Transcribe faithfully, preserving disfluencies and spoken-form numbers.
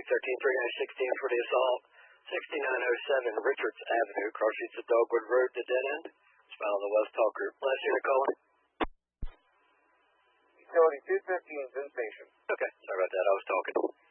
thirteen three sixteen for the assault. sixty-nine oh seven Richards Avenue, cross streets of Dogwood Road to dead end. It's found on the West Talk Group. Last unit calling. Utility two fifteen is in station. Okay, sorry about that. I was talking.